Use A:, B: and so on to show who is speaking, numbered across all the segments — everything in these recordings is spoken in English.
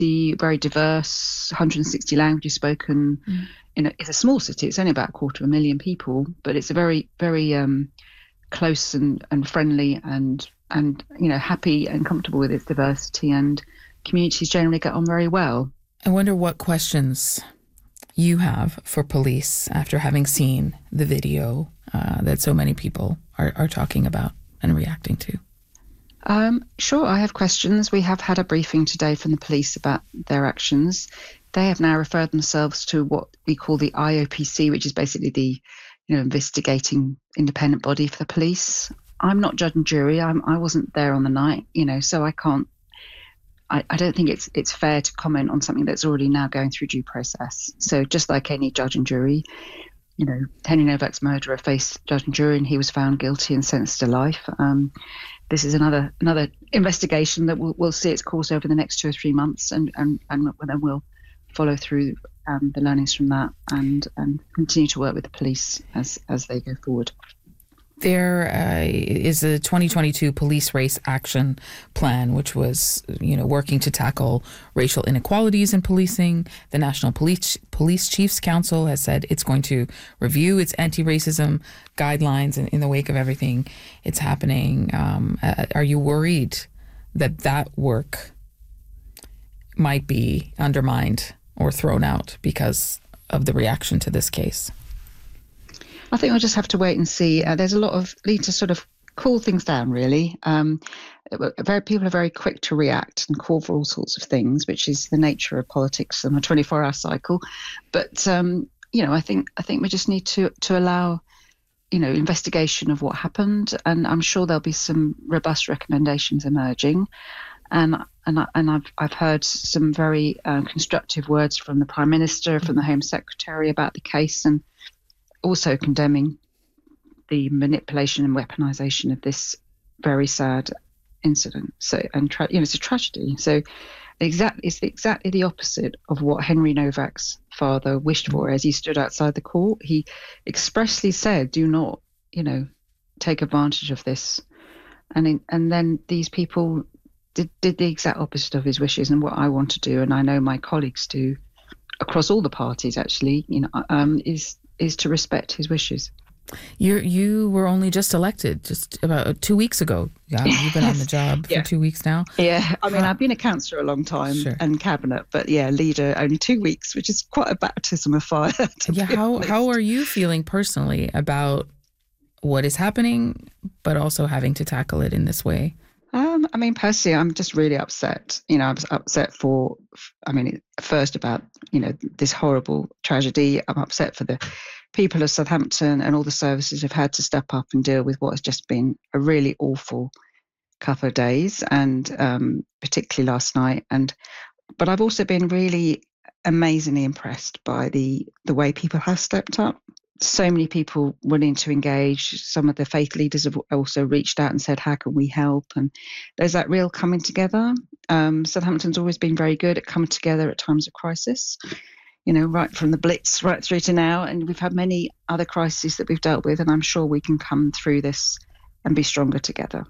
A: very diverse, 160 languages spoken. It's a small city. It's only about 250,000 people, but it's a very, very close and friendly and happy and comfortable with its diversity, and communities generally get on very well.
B: I wonder what questions you have for police after having seen the video that so many people are talking about and reacting to.
A: Sure, I have questions. We have had a briefing today from the police about their actions. They have now referred themselves to what we call the IOPC, which is basically the investigating independent body for the police. I'm not judge and jury. I wasn't there on the night, so I can't. I don't think it's fair to comment on something that's already now going through due process. So just like any judge and jury, Henry Novak's murderer faced judge and jury and he was found guilty and sentenced to life. This is another investigation that we'll see its course over the next 2 or 3 months, and then we'll follow through the learnings from that and continue to work with the police as they go forward.
B: There is a 2022 Police Race Action Plan, which was, working to tackle racial inequalities in policing. The National Police Chiefs Council has said it's going to review its anti-racism guidelines in the wake of everything it's happening. Are you worried that work might be undermined or thrown out because of the reaction to this case?
A: I think we'll just have to wait and see. There's a lot of need to sort of cool things down, really. People are very quick to react and call for all sorts of things, which is the nature of politics on a 24-hour cycle. But I think we just need to allow investigation of what happened, and I'm sure there'll be some robust recommendations emerging. And I've heard some very constructive words from the Prime Minister, from the Home Secretary about the case, and also condemning the manipulation and weaponization of this very sad incident. So, it's a tragedy. So, it's exactly the opposite of what Henry Novak's father wished for. As he stood outside the court, he expressly said, "Do not, take advantage of this." And then these people did the exact opposite of his wishes. And what I want to do, and I know my colleagues do, across all the parties actually, is to respect his wishes.
B: You were only just elected just about 2 weeks ago. Yeah, you've been on the job for 2 weeks now.
A: Yeah, I've been a councillor a long time, sure, and cabinet, but leader only 2 weeks, which is quite a baptism of fire.
B: How are you feeling personally about what is happening, but also having to tackle it in this way?
A: Personally, I'm just really upset. I was upset first about, this horrible tragedy. I'm upset for the people of Southampton and all the services have had to step up and deal with what has just been a really awful couple of days, and particularly last night. But I've also been really amazingly impressed by the way people have stepped up. So many people willing to engage. Some of the faith leaders have also reached out and said, how can we help? And there's that real coming together. Southampton's always been very good at coming together at times of crisis, right from the Blitz right through to now. And we've had many other crises that we've dealt with, and I'm sure we can come through this and be stronger together.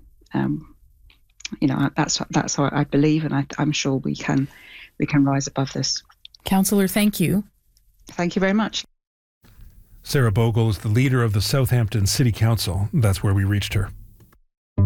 A: That's how I believe, and I'm sure we can rise above this.
B: Councillor, thank you.
A: Thank you very much.
C: Sarah Bogle is the leader of the Southampton City Council. That's where we reached her.